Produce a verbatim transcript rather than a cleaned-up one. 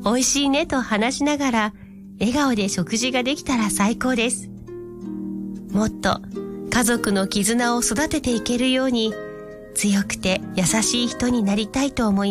美味しいねと話しながら笑顔で食事ができたら最高です。もっと家族の絆を育てていけるように強くて優しい人になりたいと思います。